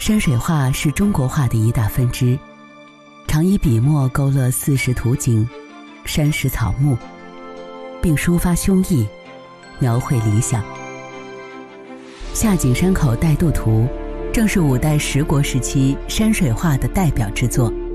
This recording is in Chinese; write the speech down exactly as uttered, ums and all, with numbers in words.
山水画是中国画的一大分支，常以笔墨勾勒四时图景、山石草木，并抒发胸臆，描绘理想。下井山口带渡图正是五代十国时期山水画的代表之作。